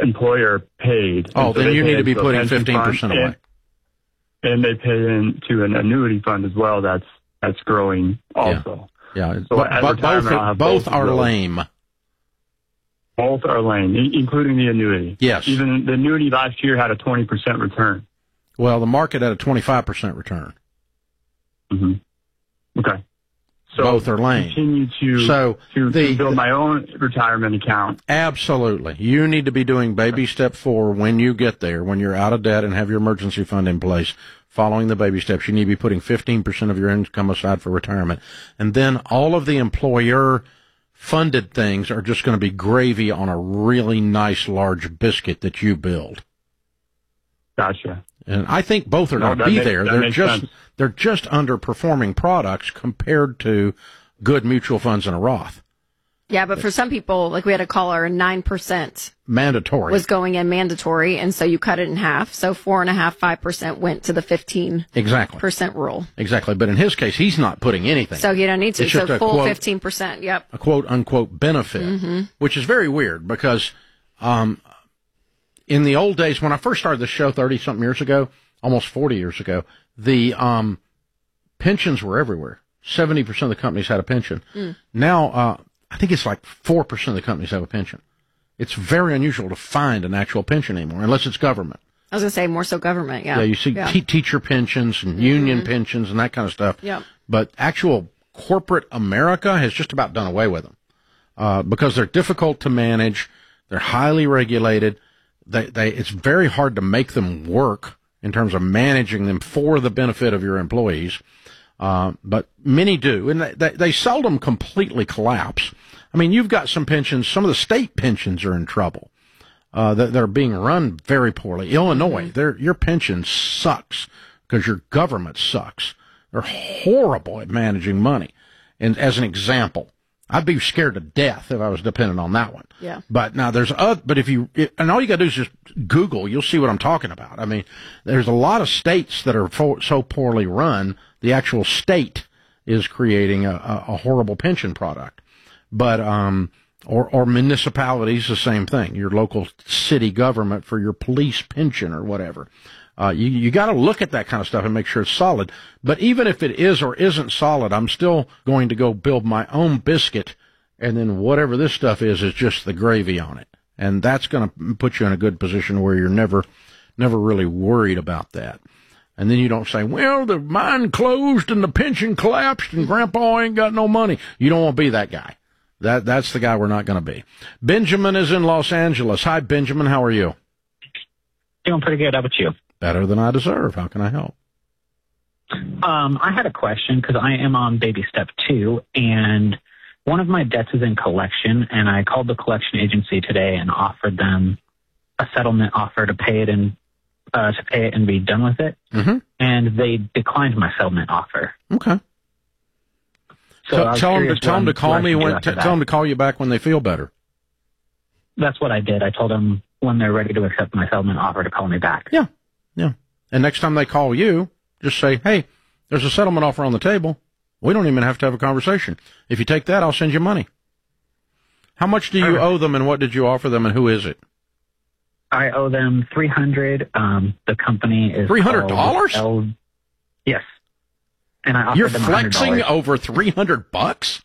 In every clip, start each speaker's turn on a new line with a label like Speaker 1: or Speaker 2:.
Speaker 1: employer paid.
Speaker 2: Oh, then you need to be putting 15% away.
Speaker 1: And they pay into an annuity fund as well. That's growing also.
Speaker 2: Yeah.
Speaker 1: So
Speaker 2: both are lame.
Speaker 1: Both are lame, including the annuity.
Speaker 2: Yes.
Speaker 1: Even the annuity last year had a 20% return.
Speaker 2: Well, the market had a 25% return.
Speaker 1: Mm-hmm. Okay. So
Speaker 2: both are lame.
Speaker 1: Continue to build my own retirement account.
Speaker 2: Absolutely. You need to be doing baby step 4 when you get there, when you're out of debt and have your emergency fund in place. Following the baby steps, you need to be putting 15% of your income aside for retirement. And then all of the employer-funded things are just going to be gravy on a really nice large biscuit that you build.
Speaker 1: Gotcha.
Speaker 2: And I think both are going to be there. They're just underperforming products compared to good mutual funds and a Roth.
Speaker 3: Yeah, but for some people, like we had a caller, 9%
Speaker 2: mandatory
Speaker 3: was going in mandatory, and so you cut it in half. So 4.5%, 5% went to the 15% rule.
Speaker 2: Exactly. But in his case, he's not putting anything.
Speaker 3: So you don't need to.
Speaker 2: It's
Speaker 3: So
Speaker 2: just
Speaker 3: full
Speaker 2: quote,
Speaker 3: 15%. Yep.
Speaker 2: A quote unquote benefit, which is very weird because in the old days, when I first started the show 30-something years ago, almost 40 years ago, the pensions were everywhere. 70% of the companies had a pension. Now, I think it's like 4% of the companies have a pension. It's very unusual to find an actual pension anymore, unless it's government.
Speaker 3: I was going to say more so government, yeah.
Speaker 2: Yeah, you see teacher pensions and union pensions and that kind of stuff.
Speaker 3: Yeah.
Speaker 2: But actual corporate America has just about done away with them because they're difficult to manage. They're highly regulated. It's very hard to make them work in terms of managing them for the benefit of your employees. But many do, and they seldom completely collapse. I mean, you've got some pensions, some of the state pensions are in trouble. They're being run very poorly. Illinois, your pension sucks because your government sucks. They're horrible at managing money. And as an example, I'd be scared to death if I was dependent on that one.
Speaker 3: Yeah.
Speaker 2: But now and all you got to do is just Google, you'll see what I'm talking about. I mean, there's a lot of states that are so poorly run, the actual state is creating a horrible pension product. But, or municipalities, the same thing, your local city government for your police pension or whatever. You got to look at that kind of stuff and make sure it's solid. But even if it is or isn't solid, I'm still going to go build my own biscuit, and then whatever this stuff is just the gravy on it. And that's going to put you in a good position where you're never really worried about that. And then you don't say, well, the mine closed and the pension collapsed and Grandpa ain't got no money. You don't want to be that guy. That's the guy we're not going to be. Benjamin is in Los Angeles. Hi, Benjamin. How are you?
Speaker 4: Doing pretty good. How about you?
Speaker 2: Better than I deserve. How can I help?
Speaker 4: I had a question because I am on baby step 2, and one of my debts is in collection, and I called the collection agency today and offered them a settlement offer to pay it and be done with it. And they declined my settlement offer.
Speaker 2: Okay. So tell them to call me tell them to call you back when they feel better.
Speaker 4: That's what I did. I told them when they're ready to accept my settlement offer to call me back.
Speaker 2: Yeah. And next time they call you, just say, hey, there's a settlement offer on the table. We don't even have to have a conversation. If you take that, I'll send you money. How much do you owe them, and what did you offer them, and who is it?
Speaker 4: I owe them $300. The company is
Speaker 2: $300?
Speaker 4: Yes. And I offered
Speaker 2: You're
Speaker 4: them
Speaker 2: flexing
Speaker 4: $100.
Speaker 2: over $300?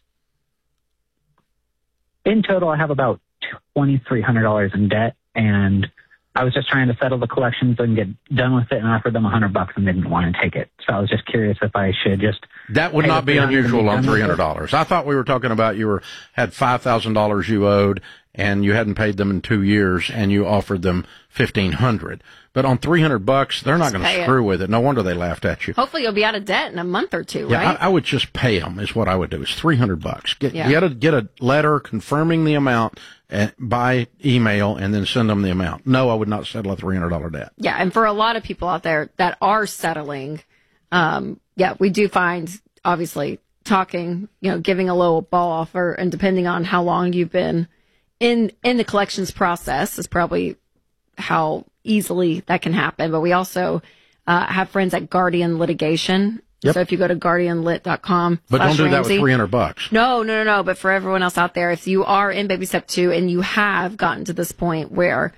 Speaker 4: In total, I have about $2,300 in debt, and I was just trying to settle the collections and get done with it, and I offered them $100, and they didn't want to take it. So I was just curious if I should just...
Speaker 2: That would not be unusual on $300. I thought we were talking about had $5,000 you owed, and you hadn't paid them in 2 years, and you offered them $1,500. But on $300, they're not going to screw with it. No wonder they laughed at you.
Speaker 3: Hopefully you'll be out of debt in a month or two,
Speaker 2: yeah,
Speaker 3: right?
Speaker 2: I would just pay them is what I would do. It's $300. Get a letter confirming the amount by email and then send them the amount. No, I would not settle a $300 debt.
Speaker 3: Yeah, and for a lot of people out there that are settling, we do find, obviously, talking, giving a low ball offer, and depending on how long you've been in the collections process is probably how easily that can happen. But we also have friends at Guardian Litigation.
Speaker 2: Yep.
Speaker 3: So if you go to guardianlit.com.
Speaker 2: But don't do that with $300.
Speaker 3: No. But for everyone else out there, if you are in baby step 2 and you have gotten to this point where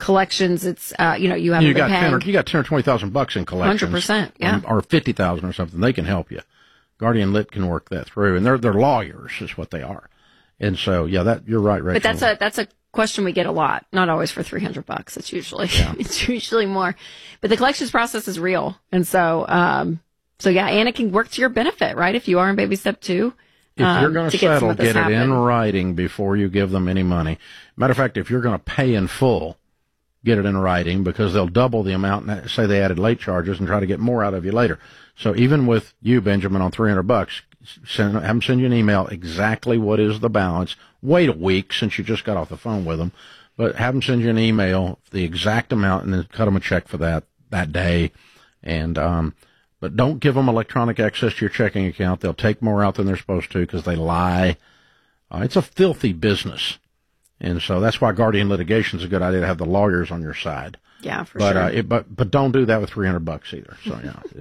Speaker 3: collections, it's you haven't been paying.
Speaker 2: You got 10 or 20,000 bucks in collections,
Speaker 3: 100%, yeah,
Speaker 2: or 50,000 or something. They can help you. Guardian Lit can work that through, and they're lawyers, is what they are. And so, yeah, that you're right, Rachel.
Speaker 3: But that's a question we get a lot. Not always for $300. It's usually more. But the collections process is real, and so and it can work to your benefit, right? If you are in baby step 2.
Speaker 2: If you're going to settle, get it in writing before you give them any money. Matter of fact, if you're going to pay in full, get it in writing, because they'll double the amount and say they added late charges and try to get more out of you later. So even with you, Benjamin, on $300, have them send you an email exactly what is the balance. Wait a week since you just got off the phone with them, but have them send you an email, the exact amount, and then cut them a check for that day. And but don't give them electronic access to your checking account. They'll take more out than they're supposed to because they lie. It's a filthy business. And so that's why Guardian Litigation is a good idea, to have the lawyers on your side.
Speaker 3: Yeah, for sure.
Speaker 2: But don't do that with $300 either. So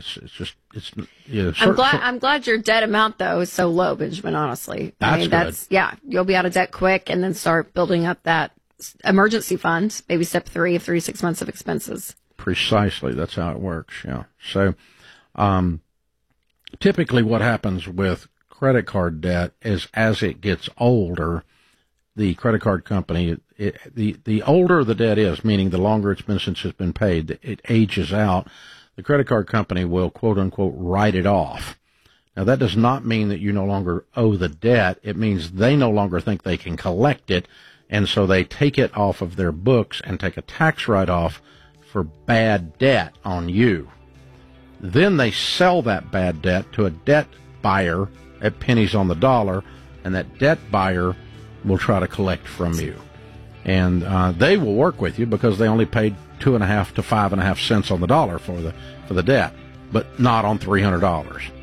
Speaker 3: I'm glad your debt amount though is so low, Benjamin. Honestly,
Speaker 2: that's
Speaker 3: good. You'll be out of debt quick, and then start building up that emergency fund. Maybe step 3 of 3 to 6 months of expenses.
Speaker 2: Precisely, that's how it works. Yeah. So, typically, what happens with credit card debt is, as it gets older, the credit card company, the older the debt is, meaning the longer it's been since it's been paid, it ages out, the credit card company will, quote unquote, write it off. Now, that does not mean that you no longer owe the debt. It means they no longer think they can collect it, and so they take it off of their books and take a tax write-off for bad debt on you. Then they sell that bad debt to a debt buyer at pennies on the dollar, and that debt buyer will try to collect from you. And they will work with you because they only paid 2.5 to 5.5 cents on the dollar for the debt, but not on $300.